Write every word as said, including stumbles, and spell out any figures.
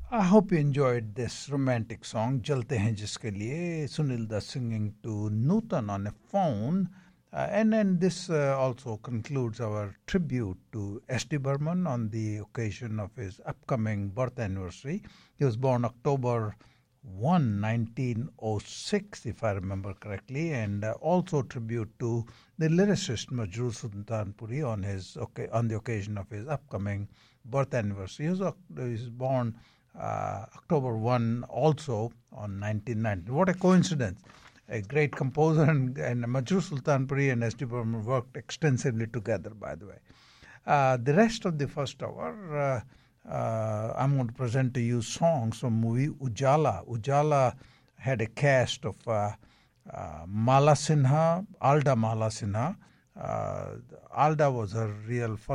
I hope you enjoyed this romantic song, Jalte Hain Jiske Liye, Sunil Das singing to Nutan on a phone. Uh, and then this uh, also concludes our tribute to S D Burman on the occasion of his upcoming birth anniversary. He was born October first, nineteen oh six, if I remember correctly, and uh, also tribute to the lyricist Majroor Sultanpuri on his okay, on the occasion of his upcoming birth anniversary. He was, uh, he was born uh, October first also on nineteen ninety. What a coincidence. A great composer, and, and Majroor Sultanpuri and S D Burman worked extensively together, by the way. Uh, the rest of the first hour, uh, uh, I'm going to present to you songs from movie Ujala. Ujala had a cast of uh, uh, Mala Sinha, Alda Mala Sinha. Uh, Alda was her real first